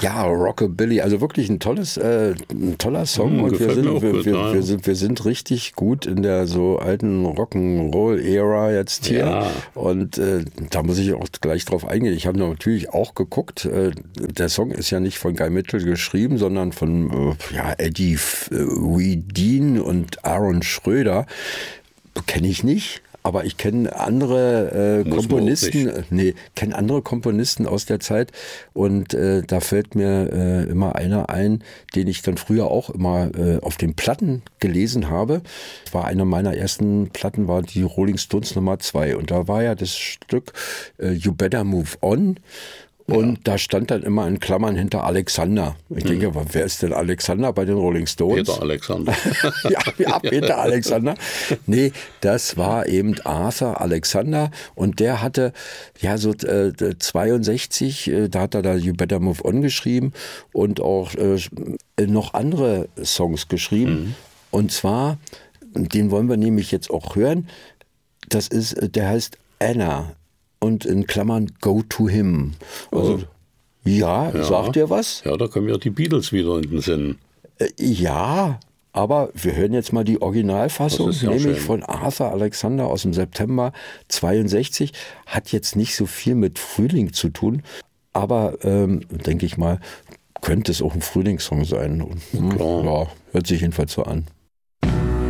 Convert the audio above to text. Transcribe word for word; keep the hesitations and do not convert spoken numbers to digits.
Ja, Rockabilly, also wirklich ein tolles, äh, ein toller Song. Hm, und wir gefällt mir sind, auch wir, gut, wir, ja. wir, sind, wir sind richtig gut in der so alten Rock'n'Roll-Ära jetzt hier. Ja. Und äh, da muss ich auch gleich drauf eingehen. Ich habe natürlich auch geguckt, äh, der Song ist ja nicht von Guy Mitchell geschrieben, sondern von äh, ja, Eddie F- äh, Weedin und Aaron Schröder. Kenne ich nicht. Aber ich kenne andere äh, Muss man auch Komponisten, nicht. äh, nee, kenne andere Komponisten aus der Zeit und äh, da fällt mir äh, immer einer ein, den ich dann früher auch immer äh, auf den Platten gelesen habe. Das war eine meiner ersten Platten, war die Rolling Stones Nummer zwei und da war ja das Stück äh, You Better Move On. Und ja. Da stand dann immer in Klammern hinter Alexander. Ich hm. denke, wer ist denn Alexander bei den Rolling Stones? Peter Alexander. ja, ja, Peter Alexander. Nee, das war eben Arthur Alexander und der hatte ja so äh, zweiundsechzig, äh, da hat er da You Better Move On geschrieben und auch äh, noch andere Songs geschrieben. Hm. Und zwar, den wollen wir nämlich jetzt auch hören, das ist, der heißt Anna. Und in Klammern Go to Him. Also, oh. ja, ja, sagt dir was? Ja, da kommen ja die Beatles wieder in den Sinn. Äh, ja, aber wir hören jetzt mal die Originalfassung, ja nämlich schön. Von Arthur Alexander aus dem September zweiundsechzig. Hat jetzt nicht so viel mit Frühling zu tun, aber ähm, denke ich mal, könnte es auch ein Frühlingssong sein. Klar. Ja, hört sich jedenfalls so an.